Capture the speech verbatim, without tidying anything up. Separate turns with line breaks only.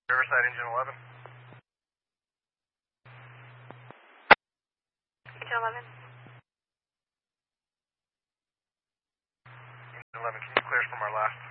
Riverside Engine eleven.
Engine eleven.
Engine eleven, can you clear us from our last?